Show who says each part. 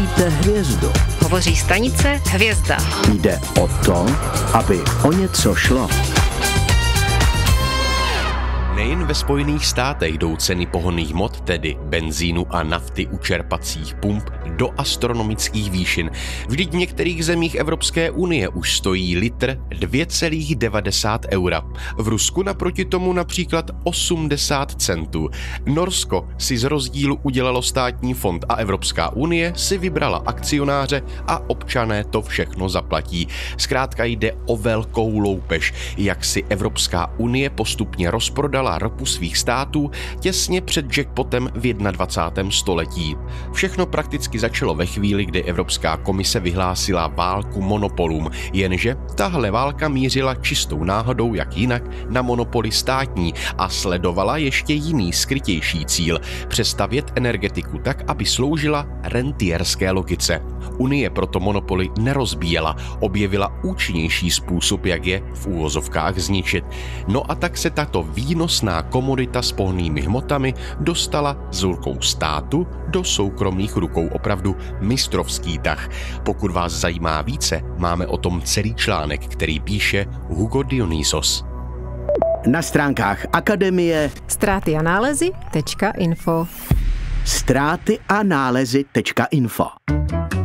Speaker 1: Spustíte hvězdu.
Speaker 2: Hovoří stanice Hvězda.
Speaker 1: Jde o to, aby o něco šlo.
Speaker 3: Nejen ve Spojených státech jdou ceny pohonných hmot, tedy benzínu a nafty u čerpacích pump, do astronomických výšin. Vždyť v některých zemích Evropské unie už stojí litr 2,90 eura. V Rusku naproti tomu například 80 centů. Norsko si z rozdílu udělalo státní fond a Evropská unie si vybrala akcionáře a občané to všechno zaplatí. Zkrátka jde o velkou loupež, jak si Evropská unie postupně rozprodala ropu svých států těsně před jackpotem v 21. století. Všechno prakticky začalo ve chvíli, kdy Evropská komise vyhlásila válku monopolům, jenže tahle válka mířila čistou náhodou, jak jinak, na monopoly státní a sledovala ještě jiný skrytější cíl – přestavět energetiku tak, aby sloužila rentierské logice. Unie proto monopoly nerozbíjela, objevila účinnější způsob, jak je v úvozovkách zničit. No a tak se tato výnosná komodita s pohonnými hmotami dostala z rukou státu do soukromých rukou, opravdu mistrovský tah. Pokud vás zajímá více, máme o tom celý článek, který píše Hugo Dionysos.
Speaker 1: Na stránkách Akademie
Speaker 2: Ztráty-a-nálezy.info
Speaker 1: ztráty-a-nálezy.info